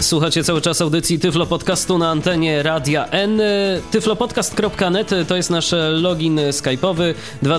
Słuchacie cały czas audycji Tyflo Podcastu na antenie Radia N. Tyflopodcast.net to jest nasz login skype'owy.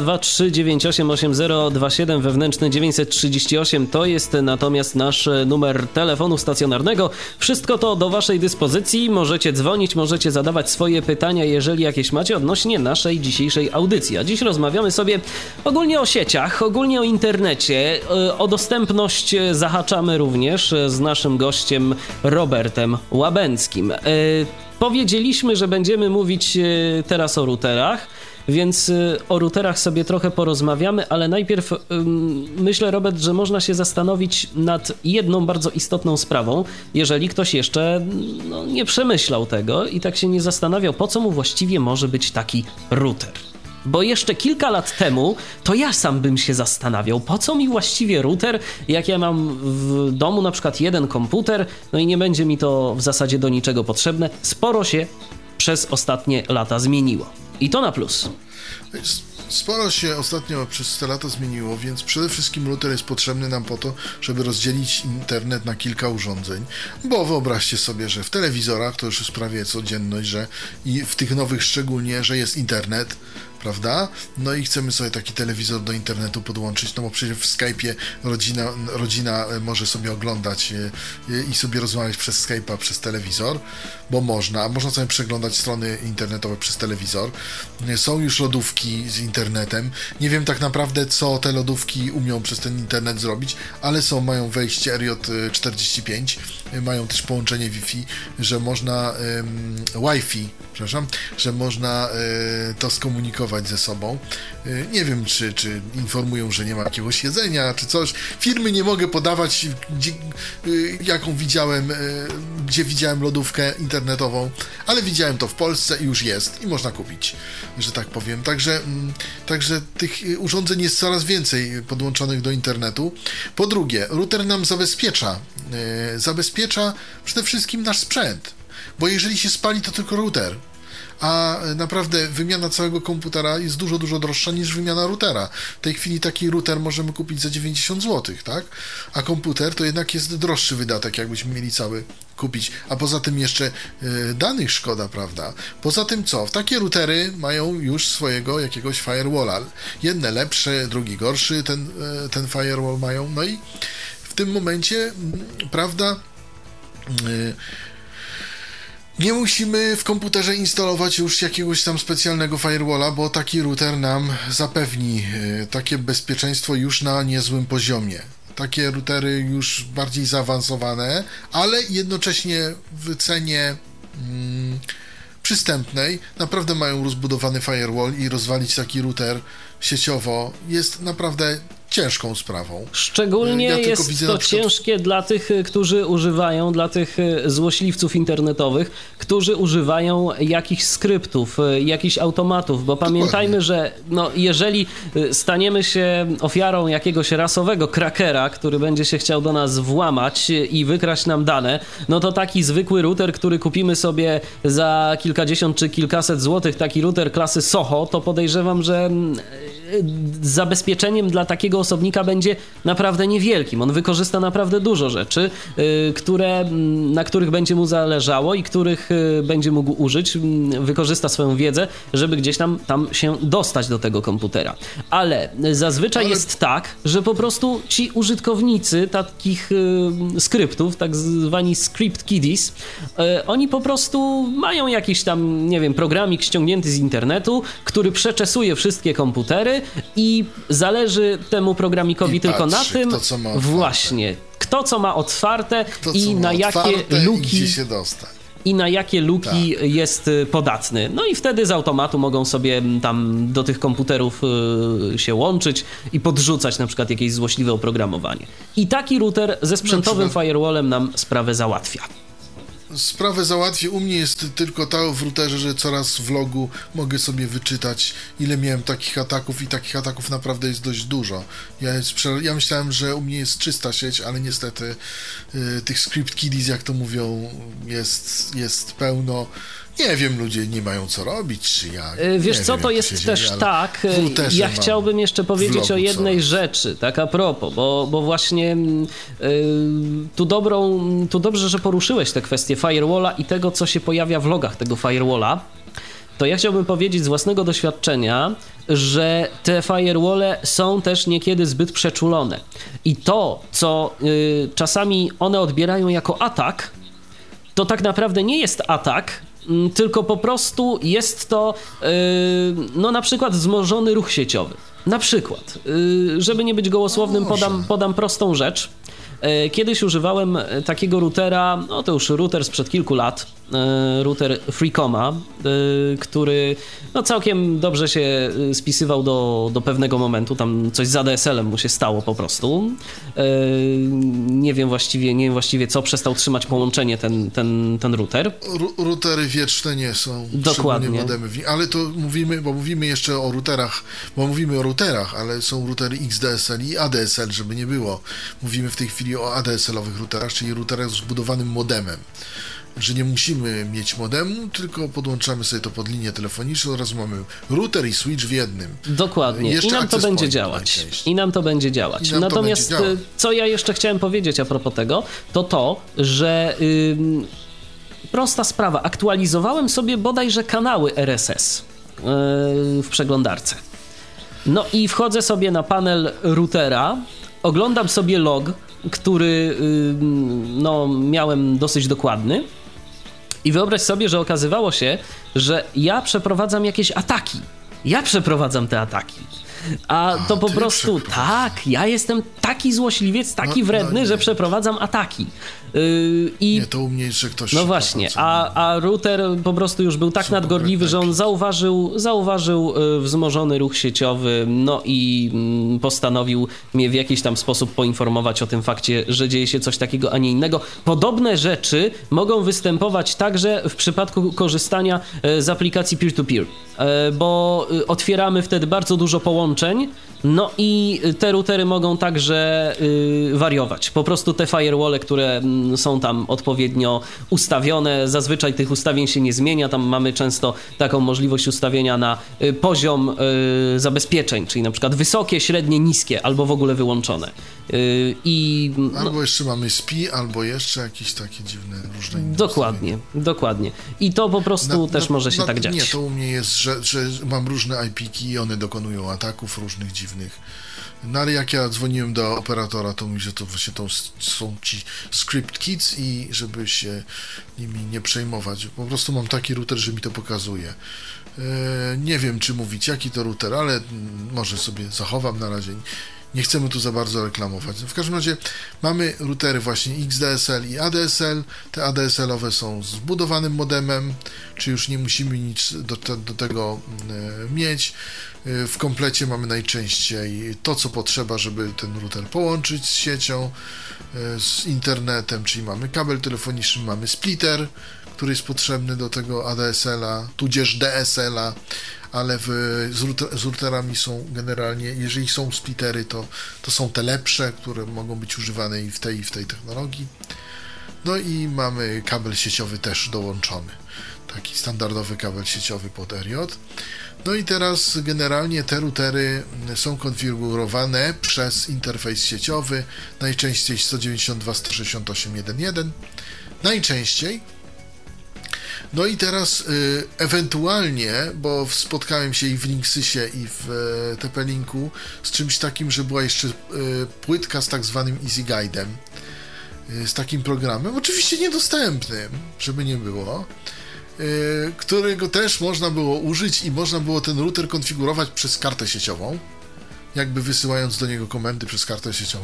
223988027 wewnętrzny 938 to jest natomiast nasz numer telefonu stacjonarnego. Wszystko to do waszej dyspozycji. Możecie dzwonić, możecie zadawać swoje pytania, jeżeli jakieś macie odnośnie naszej dzisiejszej audycji. A dziś rozmawiamy sobie ogólnie o sieciach, ogólnie o internecie. O dostępność zahaczamy również z naszym gościem Robertem Łabęckim. Powiedzieliśmy, że będziemy mówić teraz o routerach, więc o routerach sobie trochę porozmawiamy, ale najpierw myślę, Robert, że można się zastanowić nad jedną bardzo istotną sprawą, jeżeli ktoś jeszcze nie przemyślał tego i tak się nie zastanawiał, po co mu właściwie może być taki router. Bo jeszcze kilka lat temu to ja sam bym się zastanawiał, po co mi właściwie router, jak ja mam w domu na przykład jeden komputer, no i nie będzie mi to w zasadzie do niczego potrzebne. Sporo się przez ostatnie lata zmieniło. I to na plus. Sporo się ostatnio przez te lata zmieniło, więc przede wszystkim router jest potrzebny nam po to, żeby rozdzielić internet na kilka urządzeń, bo wyobraźcie sobie, że w telewizorach to już jest prawie codzienność, że i w tych nowych szczególnie, że jest internet, prawda? No i chcemy sobie taki telewizor do internetu podłączyć, no bo przecież w Skype'ie rodzina może sobie oglądać i sobie rozmawiać przez Skype'a, przez telewizor, bo można sobie przeglądać strony internetowe przez telewizor. Są już lodówki z internetem. Nie wiem tak naprawdę, co te lodówki umią przez ten internet zrobić, ale mają wejście RJ45, mają też połączenie Wi-Fi, że można że można to skomunikować ze sobą. Nie wiem, czy informują, że nie ma jakiegoś jedzenia, czy coś. Firmy nie mogę podawać, gdzie widziałem lodówkę internetową, ale widziałem to w Polsce i już jest i można kupić, że tak powiem. Także tych urządzeń jest coraz więcej podłączonych do internetu. Po drugie, router nam zabezpiecza przede wszystkim nasz sprzęt, bo jeżeli się spali, to tylko router. A naprawdę wymiana całego komputera jest dużo, dużo droższa niż wymiana routera. W tej chwili taki router możemy kupić za 90 zł, tak? A komputer to jednak jest droższy wydatek, jakbyśmy mieli cały kupić. A poza tym jeszcze danych szkoda, prawda? Poza tym co? Takie routery mają już swojego jakiegoś firewalla. Jedne lepsze, drugi gorszy, ten firewall mają. No i w tym momencie, prawda, nie musimy w komputerze instalować już jakiegoś tam specjalnego firewalla, bo taki router nam zapewni takie bezpieczeństwo już na niezłym poziomie. Takie routery już bardziej zaawansowane, ale jednocześnie w cenie przystępnej naprawdę mają rozbudowany firewall i rozwalić taki router sieciowo jest naprawdę ciężką sprawą. Szczególnie jest to ciężkie dla tych, którzy używają, dla tych złośliwców internetowych, którzy używają jakichś skryptów, jakichś automatów, bo pamiętajmy, że jeżeli staniemy się ofiarą jakiegoś rasowego krakera, który będzie się chciał do nas włamać i wykraść nam dane, no to taki zwykły router, który kupimy sobie za kilkadziesiąt czy kilkaset złotych, taki router klasy Soho, to podejrzewam, że zabezpieczeniem dla takiego osobnika będzie naprawdę niewielkim. On wykorzysta naprawdę dużo rzeczy, na których będzie mu zależało i których będzie mógł użyć, wykorzysta swoją wiedzę, żeby gdzieś tam się dostać do tego komputera. Ale zazwyczaj jest tak, że po prostu ci użytkownicy takich skryptów, tak zwani script kiddies, oni po prostu mają jakiś tam, nie wiem, programik ściągnięty z internetu, który przeczesuje wszystkie komputery i zależy temu programikowi tylko na tym, właśnie, kto co ma otwarte i na jakie luki i na jakie luki jest podatny. No i wtedy z automatu mogą sobie tam do tych komputerów się łączyć i podrzucać na przykład jakieś złośliwe oprogramowanie. I taki router ze sprzętowym firewallem nam sprawę załatwia. Sprawę załatwię. U mnie jest tylko to w routerze, że coraz w logu mogę sobie wyczytać, ile miałem takich ataków i takich ataków naprawdę jest dość dużo. Ja myślałem, że u mnie jest czysta sieć, ale niestety tych script kiddies, jak to mówią, jest pełno Nie wiem, ludzie nie mają co robić, czy jak. Wiesz nie co, wiem, to jak jest się też dzieje, tak, ja chciałbym jeszcze powiedzieć o jednej rzeczy, tak a propos, bo właśnie tu dobrze, że poruszyłeś tę kwestię firewalla i tego, co się pojawia w logach tego firewalla. To ja chciałbym powiedzieć z własnego doświadczenia, że te firewalle są też niekiedy zbyt przeczulone. I to, co czasami one odbierają jako atak, to tak naprawdę nie jest atak, tylko po prostu jest to no na przykład wzmożony ruch sieciowy. Na przykład, żeby nie być gołosłownym, podam prostą rzecz. Kiedyś używałem takiego routera, no to już router sprzed kilku lat, router Freecoma, który no całkiem dobrze się spisywał do pewnego momentu, tam coś z ADSL-em mu się stało po prostu. Nie wiem właściwie co, przestał trzymać połączenie ten router. Routery wieczne nie są. Dokładnie. Modemy, ale to mówimy jeszcze o routerach, ale są routery XDSL i ADSL, żeby nie było. Mówimy w tej chwili o ADSL-owych routerach, czyli routerach z zbudowanym modemem. Że nie musimy mieć modemu, tylko podłączamy sobie to pod linię telefoniczną, oraz mamy router i switch w jednym. Dokładnie. I nam to będzie działać. Natomiast co ja jeszcze chciałem powiedzieć a propos tego, to, że prosta sprawa. Aktualizowałem sobie bodajże kanały RSS w przeglądarce. No i wchodzę sobie na panel routera, oglądam sobie log, który no, miałem dosyć dokładny i wyobraź sobie, że okazywało się, że ja przeprowadzam jakieś ataki. Ja przeprowadzam te ataki. A to po prostu, tak, ja jestem taki złośliwiec, taki wredny, że przeprowadzam ataki. Nie, to u mnie jeszcze ktoś... No właśnie, a router po prostu już był tak nadgorliwy, że on zauważył wzmożony ruch sieciowy, no i postanowił mnie w jakiś tam sposób poinformować o tym fakcie, że dzieje się coś takiego, a nie innego. Podobne rzeczy mogą występować także w przypadku korzystania z aplikacji peer-to-peer, bo otwieramy wtedy bardzo dużo połączeń, no i te routery mogą także wariować. Po prostu te firewall, które są tam odpowiednio ustawione, zazwyczaj tych ustawień się nie zmienia, tam mamy często taką możliwość ustawienia na poziom zabezpieczeń, czyli na przykład wysokie, średnie, niskie, albo w ogóle wyłączone. Albo jeszcze mamy SPI, albo jeszcze jakieś takie dziwne, różne inne Dokładnie. I to po prostu też może się tak dziać. Nie, to u mnie jest, że mam różne IP-ki i one dokonują ataków różnych dziwnych. No ale jak ja dzwoniłem do operatora, to mówi, że to właśnie są ci script kits i żeby się nimi nie przejmować. Po prostu mam taki router, że mi to pokazuje. Nie wiem, czy mówić, jaki to router, ale może sobie zachowam na razie. Nie chcemy tu za bardzo reklamować. W każdym razie mamy routery właśnie XDSL i ADSL. Te ADSL-owe są z zbudowanym modemem, czy już nie musimy nic do tego mieć. W komplecie mamy najczęściej to, co potrzeba, żeby ten router połączyć z siecią, z internetem, czyli mamy kabel telefoniczny, mamy splitter, który jest potrzebny do tego ADSL-a, tudzież DSL-a, ale z routerami są generalnie, jeżeli są splittery, to są te lepsze, które mogą być używane i w tej technologii. No i mamy kabel sieciowy też dołączony, taki standardowy kabel sieciowy pod RJ. No i teraz generalnie te routery są konfigurowane przez interfejs sieciowy, najczęściej 192.168.1.1, najczęściej. No i teraz ewentualnie, bo spotkałem się i w Linksysie i w TP-Linku z czymś takim, że była jeszcze płytka z tak zwanym Easy Guide'em, z takim programem, oczywiście niedostępnym, żeby nie było, którego też można było użyć i można było ten router konfigurować przez kartę sieciową, jakby wysyłając do niego komendy przez kartę sieciową.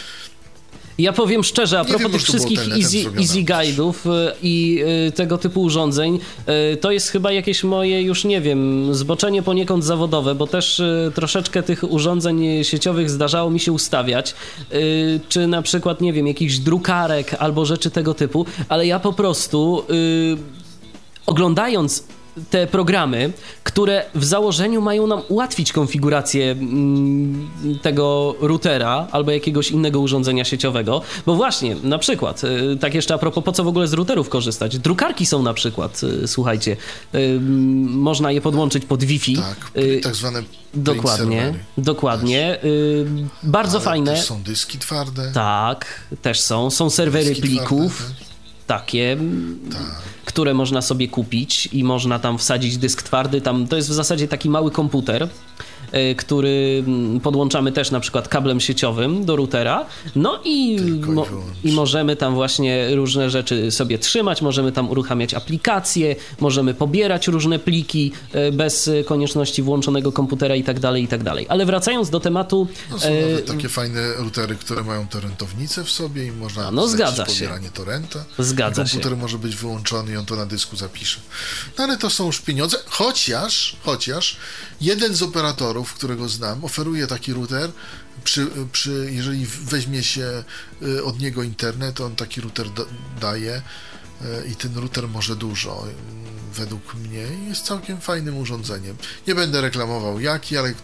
Ja powiem szczerze, a propos tych wszystkich easy guide'ów i tego typu urządzeń, to jest chyba jakieś moje, już nie wiem, zboczenie poniekąd zawodowe, bo też troszeczkę tych urządzeń sieciowych zdarzało mi się ustawiać, czy na przykład, nie wiem, jakichś drukarek albo rzeczy tego typu, ale ja po prostu oglądając te programy, które w założeniu mają nam ułatwić konfigurację tego routera albo jakiegoś innego urządzenia sieciowego, bo właśnie, na przykład, tak jeszcze a propos, po co w ogóle z routerów korzystać? Drukarki są na przykład, słuchajcie, można je podłączyć pod Wi-Fi. Tak zwane dokładnie. Bardzo fajne. Też są dyski twarde. Tak, też są. Są serwery dyski plików. Twarde, takie, które można sobie kupić i można tam wsadzić dysk twardy. Tam to jest w zasadzie taki mały komputer, który podłączamy też na przykład kablem sieciowym do routera, no i możemy tam właśnie różne rzeczy sobie trzymać, możemy tam uruchamiać aplikacje, możemy pobierać różne pliki bez konieczności włączonego komputera i tak dalej. Ale wracając do tematu... No są nawet takie fajne routery, które mają torrentownicę w sobie i można pobieranie torrenta. Zgadza się. Komputer może być wyłączony i on to na dysku zapisze. No ale to są już pieniądze, chociaż jeden z operatorów, którego znam, oferuje taki router, jeżeli weźmie się od niego internet, on taki router daje i ten router może dużo, według mnie jest całkiem fajnym urządzeniem. Nie będę reklamował jaki, ale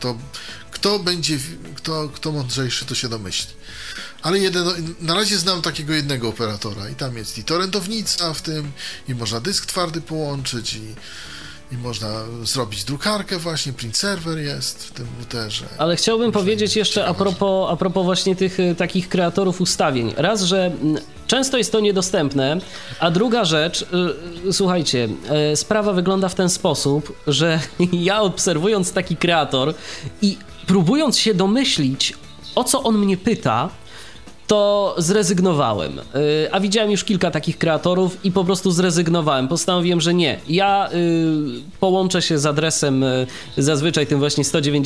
kto mądrzejszy, to się domyśli. Ale na razie znam takiego jednego operatora i tam jest i torrentownica w tym, i można dysk twardy połączyć, i można zrobić drukarkę właśnie, print server jest w tym routerze. Ale chciałbym powiedzieć jeszcze a propos właśnie tych takich kreatorów ustawień. Raz, że często jest to niedostępne, a druga rzecz, słuchajcie, sprawa wygląda w ten sposób, że ja obserwując taki kreator i próbując się domyślić, o co on mnie pyta, to zrezygnowałem. A widziałem już kilka takich kreatorów i po prostu zrezygnowałem. Postanowiłem, że nie. Ja połączę się z adresem zazwyczaj tym właśnie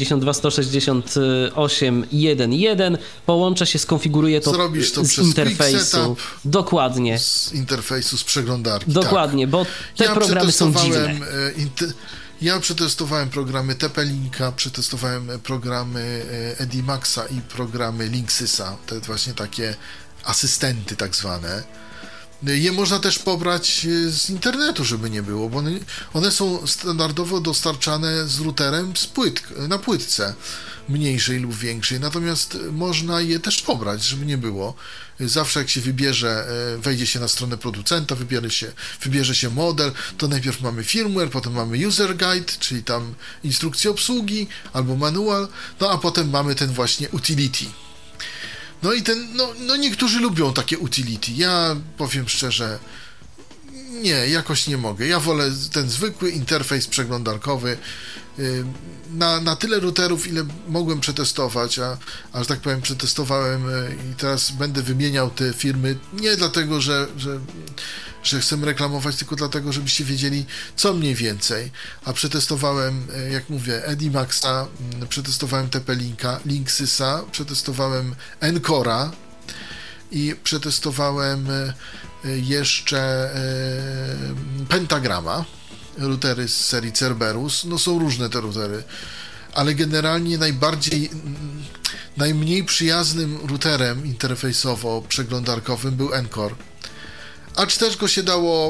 192.168.1.1. Połączę się, skonfiguruję to, z interfejsu. Dokładnie. Z interfejsu, z przeglądarki. Dokładnie, bo te programy są dziwne. Ja przetestowałem programy TP-Linka, przetestowałem programy Edimaxa i programy Linksysa, te właśnie takie asystenty tak zwane. Je można też pobrać z internetu, żeby nie było, bo one są standardowo dostarczane z routerem na płytce, mniejszej lub większej, natomiast można je też pobrać, żeby nie było. Zawsze jak się wejdzie się na stronę producenta, wybierze się model, to najpierw mamy firmware, potem mamy user guide, czyli tam instrukcję obsługi albo manual, no a potem mamy ten właśnie utility. No i niektórzy lubią takie utility. Ja powiem szczerze, nie, jakoś nie mogę. Ja wolę ten zwykły interfejs przeglądarkowy. Na tyle routerów, ile mogłem przetestować, a że tak powiem, przetestowałem i teraz będę wymieniał te firmy, nie dlatego, że chcę reklamować, tylko dlatego, żebyście wiedzieli, co mniej więcej. A przetestowałem, jak mówię, Edimaxa, przetestowałem TP-Linka, Linksysa, przetestowałem Encora i przetestowałem jeszcze Pentagrama, routery z serii Cerberus. No są różne te routery, ale generalnie najmniej przyjaznym routerem interfejsowo-przeglądarkowym był Encore. Acz też go się dało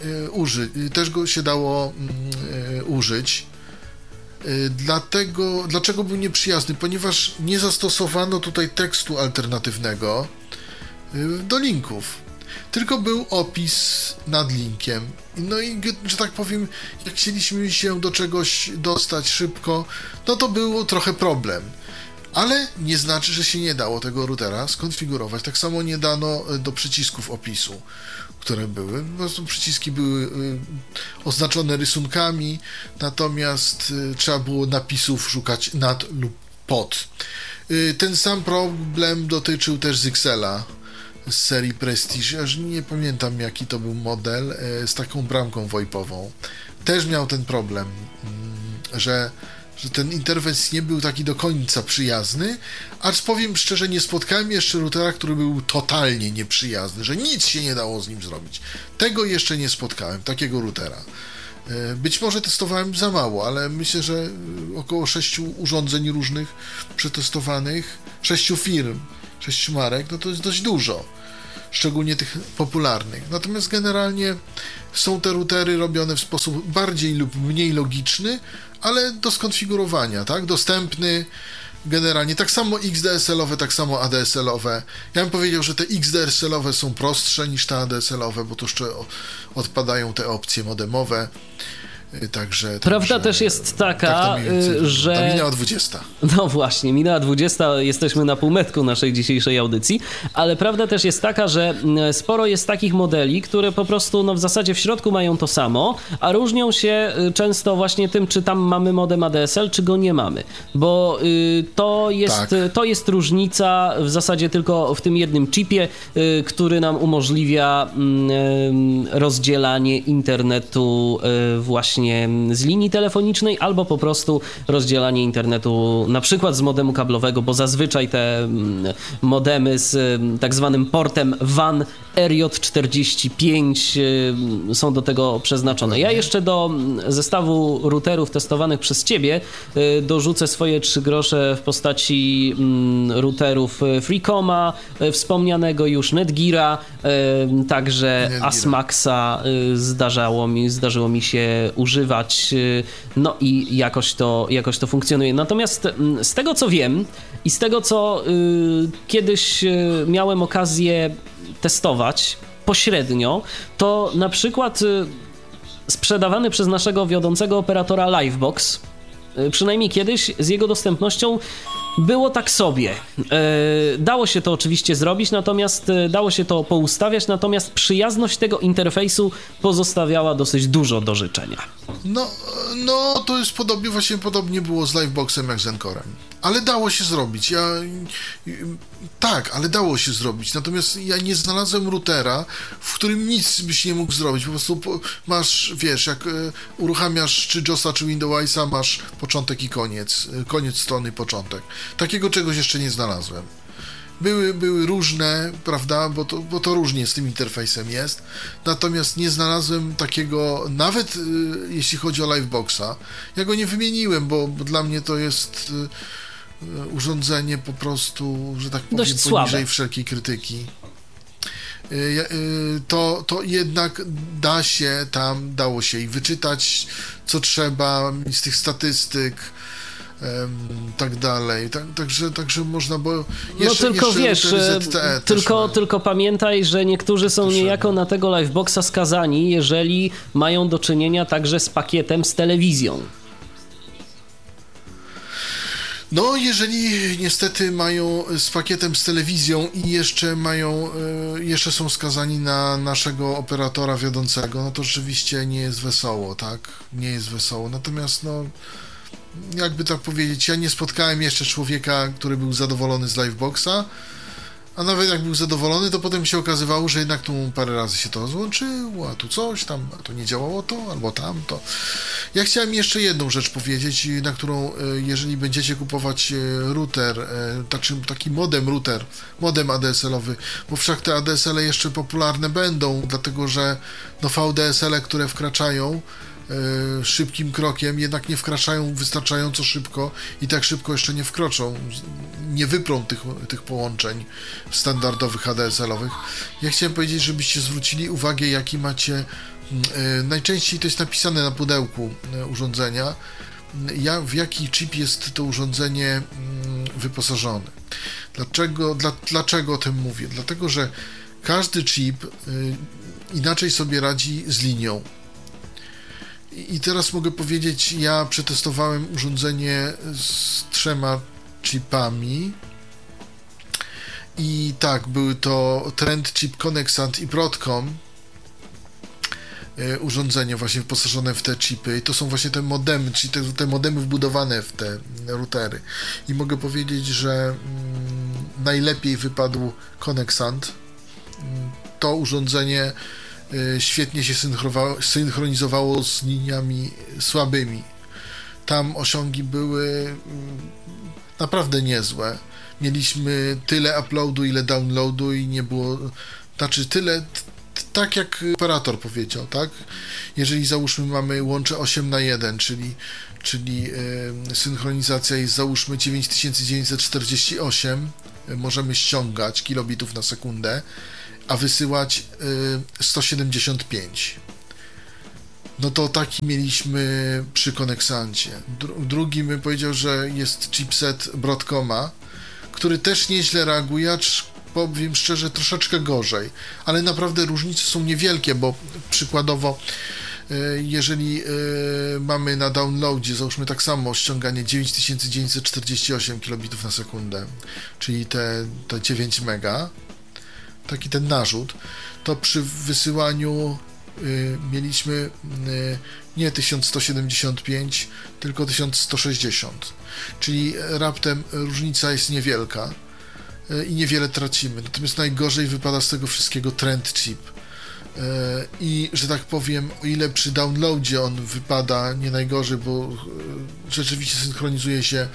użyć. Dlaczego był nieprzyjazny? Ponieważ nie zastosowano tutaj tekstu alternatywnego do linków. Tylko był opis nad linkiem. No i, że tak powiem, jak chcieliśmy się do czegoś dostać szybko, no to był trochę problem. Ale nie znaczy, że się nie dało tego routera skonfigurować. Tak samo nie dano do przycisków opisu, które były. Po prostu przyciski były oznaczone rysunkami, natomiast trzeba było napisów szukać nad lub pod. Ten sam problem dotyczył też Zyxela z serii Prestige. Aż nie pamiętam, jaki to był model, z taką bramką VoIP-ową. Też miał ten problem, że ten interfejs nie był taki do końca przyjazny, acz powiem szczerze, nie spotkałem jeszcze routera, który był totalnie nieprzyjazny, że nic się nie dało z nim zrobić. Tego jeszcze nie spotkałem, takiego routera. Być może testowałem za mało, ale myślę, że około 6 urządzeń różnych przetestowanych, 6 firm, 6 marek, no to jest dość dużo. szczególnie tych popularnych. Natomiast generalnie są te routery robione w sposób bardziej lub mniej logiczny, ale do skonfigurowania, tak? Dostępny generalnie. Tak samo XDSL-owe, tak samo ADSL-owe. Ja bym powiedział, że te XDSL-owe są prostsze niż te ADSL-owe, bo tu jeszcze odpadają te opcje modemowe. Prawda też jest taka, że... Ta minęła 20. No właśnie, minęła 20, jesteśmy na półmetku naszej dzisiejszej audycji, ale prawda też jest taka, że sporo jest takich modeli, które po prostu no w zasadzie w środku mają to samo, a różnią się często właśnie tym, czy tam mamy modem ADSL, czy go nie mamy, bo to jest różnica w zasadzie tylko w tym jednym chipie, który nam umożliwia rozdzielanie internetu właśnie z linii telefonicznej albo po prostu rozdzielanie internetu na przykład z modemu kablowego, bo zazwyczaj te modemy z tak zwanym portem WAN RJ45 są do tego przeznaczone. Ja jeszcze do zestawu routerów testowanych przez Ciebie dorzucę swoje 3 grosze w postaci routerów Freecoma, wspomnianego już Netgeara, także Asmaxa zdarzyło mi się używać, no i jakoś to funkcjonuje. Natomiast z tego co wiem i z tego co kiedyś miałem okazję testować pośrednio, to na przykład sprzedawany przez naszego wiodącego operatora Livebox, przynajmniej kiedyś z jego dostępnością było tak sobie. Dało się to oczywiście zrobić, natomiast dało się to poustawiać, natomiast przyjazność tego interfejsu pozostawiała dosyć dużo do życzenia. No to jest podobnie było z Liveboxem jak z Encorem. Ale dało się zrobić. Ale dało się zrobić. Natomiast ja nie znalazłem routera, w którym nic byś nie mógł zrobić. Po prostu masz, wiesz, jak uruchamiasz czy JOSa, czy Windowsa, masz początek i koniec. Koniec strony, początek. Takiego czegoś jeszcze nie znalazłem. Były różne, prawda, bo to różnie z tym interfejsem jest, natomiast nie znalazłem takiego, nawet jeśli chodzi o Liveboxa. Ja go nie wymieniłem, bo dla mnie to jest urządzenie po prostu, że tak powiem, dość poniżej słabe. Wszelkiej krytyki. To jednak dało się i wyczytać, co trzeba z tych statystyk, tak dalej, także można, bo jeszcze, no tylko jeszcze wiesz, ZTE tylko pamiętaj, że niektórzy są niejako na tego Liveboxa skazani, jeżeli mają do czynienia także z pakietem z telewizją. No, jeżeli niestety mają z pakietem z telewizją i jeszcze są skazani na naszego operatora wiodącego, no to rzeczywiście nie jest wesoło, tak? Nie jest wesoło, natomiast no jakby tak powiedzieć, ja nie spotkałem jeszcze człowieka, który był zadowolony z Liveboxa, a nawet jak był zadowolony, to potem się okazywało, że jednak tu parę razy się to złączyło, a tu coś tam, a tu nie działało to, albo tamto. Ja chciałem jeszcze jedną rzecz powiedzieć, na którą, jeżeli będziecie kupować router, taki modem ADSL-owy, bo wszak te ADSL-e jeszcze popularne będą, dlatego że no VDSL-e, które wkraczają szybkim krokiem, jednak nie wkraczają wystarczająco szybko i tak szybko jeszcze nie wkroczą, nie wyprą tych połączeń standardowych ADSL-owych. Ja chciałem powiedzieć, żebyście zwrócili uwagę, jaki macie, najczęściej to jest napisane na pudełku urządzenia, w jaki chip jest to urządzenie wyposażone. Dlaczego o tym mówię? Dlatego, że każdy chip inaczej sobie radzi z linią. I teraz mogę powiedzieć, ja przetestowałem urządzenie z 3 chipami i tak, były to Trend Chip, Connexant i Broadcom urządzenia właśnie wyposażone w te chipy i to są właśnie te modemy, czyli te modemy wbudowane w te routery i mogę powiedzieć, że najlepiej wypadł Connexant. To urządzenie świetnie się synchronizowało z liniami słabymi. Tam osiągi były naprawdę niezłe. Mieliśmy tyle uploadu, ile downloadu i nie było, znaczy tyle, tak jak operator powiedział, tak? Jeżeli załóżmy mamy łącze 8:1, czyli synchronizacja jest załóżmy 9948, możemy ściągać kilobitów na sekundę, a wysyłać 175. No to taki mieliśmy przy Koneksancie. Drugi bym powiedział, że jest chipset Broadcoma, który też nieźle reaguje, acz powiem szczerze, troszeczkę gorzej, ale naprawdę różnice są niewielkie, bo przykładowo jeżeli mamy na downloadzie, załóżmy tak samo, ściąganie 9948 kilobitów na sekundę, czyli te 9 mega, taki ten narzut, to przy wysyłaniu mieliśmy nie 1175, tylko 1160, czyli raptem różnica jest niewielka i niewiele tracimy. Natomiast najgorzej wypada z tego wszystkiego trend chip. I, że tak powiem, o ile przy downloadzie on wypada nie najgorzej, bo rzeczywiście synchronizuje się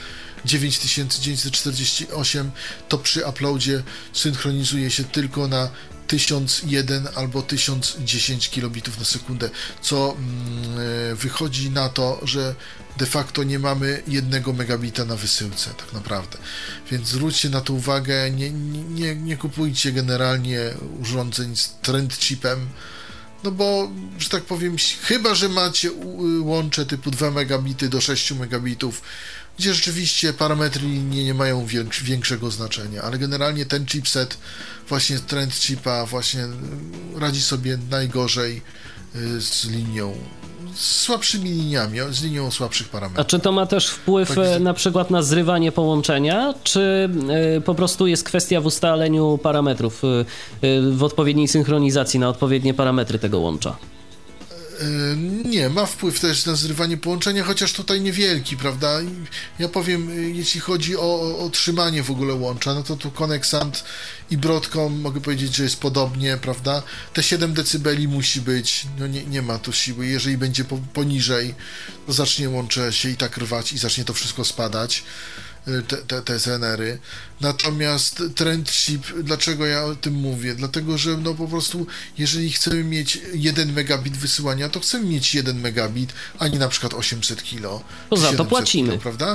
9948, to przy uploadzie synchronizuje się tylko na 1001 albo 1010 kilobitów na sekundę, co wychodzi na to, że de facto nie mamy 1 megabita na wysyłce tak naprawdę. Więc zwróćcie na to uwagę, nie kupujcie generalnie urządzeń z trend chipem, no bo, że tak powiem, chyba że macie łącze typu 2 megabity do 6 megabitów, gdzie rzeczywiście parametry nie mają większego znaczenia, ale generalnie ten chipset, właśnie trend chipa, właśnie radzi sobie najgorzej z linią, z słabszymi liniami, z linią słabszych parametrów. A czy to ma też wpływ na przykład na zrywanie połączenia, czy po prostu jest kwestia w ustaleniu parametrów, w odpowiedniej synchronizacji na odpowiednie parametry tego łącza? Nie, ma wpływ też na zrywanie połączenia, chociaż tutaj niewielki, prawda? Ja powiem, jeśli chodzi o trzymanie w ogóle łącza, no to tu Konexant i Broadcom mogę powiedzieć, że jest podobnie, prawda? Te 7 decybeli musi być, no nie ma tu siły. Jeżeli będzie poniżej, to zacznie łącze się i tak rwać i zacznie to wszystko spadać. Te ZNR-y. Natomiast trend chip, dlaczego ja o tym mówię? Dlatego, że no po prostu jeżeli chcemy mieć 1 megabit wysyłania, to chcemy mieć 1 megabit, a nie na przykład 800 kilo. To za to płacimy. Kilo, prawda?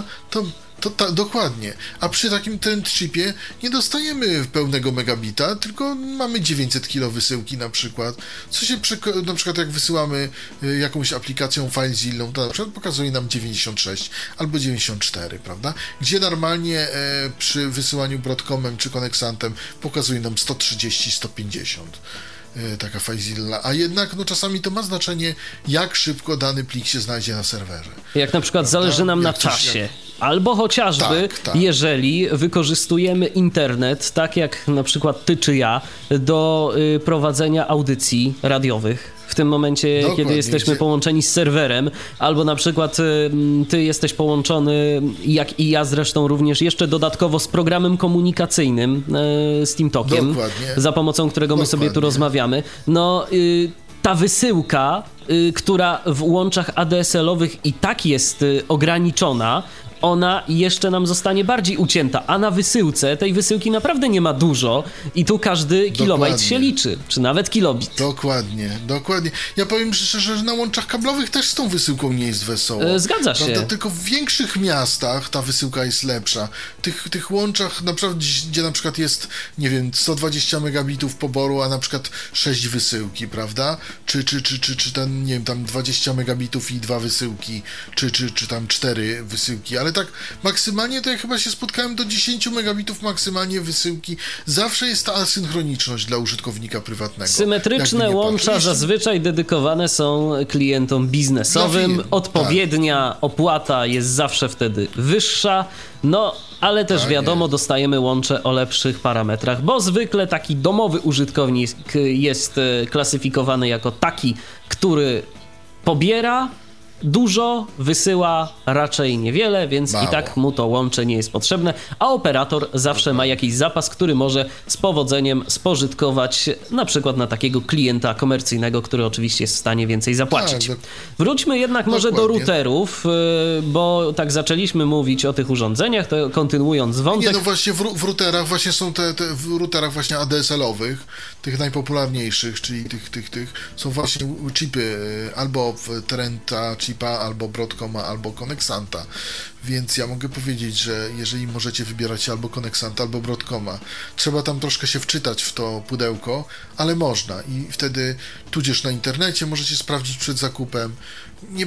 Dokładnie. A przy takim trend chipie nie dostajemy pełnego megabita, tylko mamy 900 kilo wysyłki na przykład. Co się na przykład jak wysyłamy jakąś aplikacją FileZilla, to na przykład pokazuje nam 96 albo 94, prawda? Gdzie normalnie przy wysyłaniu Broadcomem czy Konexantem pokazuje nam 130, 150. Taka FileZilla, a jednak no czasami to ma znaczenie, jak szybko dany plik się znajdzie na serwerze. Jak na przykład zależy nam na czasie, albo chociażby jeżeli wykorzystujemy internet, tak jak na przykład ty czy ja, do prowadzenia audycji radiowych. W tym momencie, dokładnie, kiedy jesteśmy połączeni z serwerem, albo na przykład ty jesteś połączony, jak i ja zresztą również, jeszcze dodatkowo z programem komunikacyjnym, z TeamTalkiem, za pomocą którego my sobie tu rozmawiamy. No, ta wysyłka, która w łączach ADSL-owych i tak jest ograniczona, ona jeszcze nam zostanie bardziej ucięta, a na wysyłce tej wysyłki naprawdę nie ma dużo i tu każdy kilobajt się liczy, czy nawet kilobit. Dokładnie. Ja powiem szczerze, że na łączach kablowych też z tą wysyłką nie jest wesoło. Zgadza się. Prawda? Tylko w większych miastach ta wysyłka jest lepsza. Tych łączach naprawdę, gdzie na przykład jest, nie wiem, 120 megabitów poboru, a na przykład 6 wysyłki, prawda? Czy ten, nie wiem, tam 20 megabitów i 2 wysyłki, czy tam 4 wysyłki, ale tak maksymalnie to ja chyba się spotkałem do 10 megabitów maksymalnie wysyłki. Zawsze jest ta asynchroniczność dla użytkownika prywatnego. Symetryczne łącza zazwyczaj dedykowane są klientom biznesowym. Odpowiednia opłata jest zawsze wtedy wyższa. No, ale też wiadomo, dostajemy łącze o lepszych parametrach, bo zwykle taki domowy użytkownik jest klasyfikowany jako taki, który pobiera dużo, wysyła raczej niewiele, więc i tak mu to łącze nie jest potrzebne, a operator zawsze ma jakiś zapas, który może z powodzeniem spożytkować na przykład na takiego klienta komercyjnego, który oczywiście jest w stanie więcej zapłacić. Wróćmy jednak może do routerów, bo tak zaczęliśmy mówić o tych urządzeniach, to kontynuując wątek. Nie, no właśnie w routerach właśnie są w routerach właśnie ADSL-owych, tych najpopularniejszych, czyli tych są właśnie chipy albo Trenta, Philips'a, albo Broadcoma, albo Connexanta. Więc ja mogę powiedzieć, że jeżeli możecie wybierać albo Connexanta, albo Broadcoma, trzeba tam troszkę się wczytać w to pudełko, ale można i wtedy tudzież na internecie możecie sprawdzić przed zakupem. Nie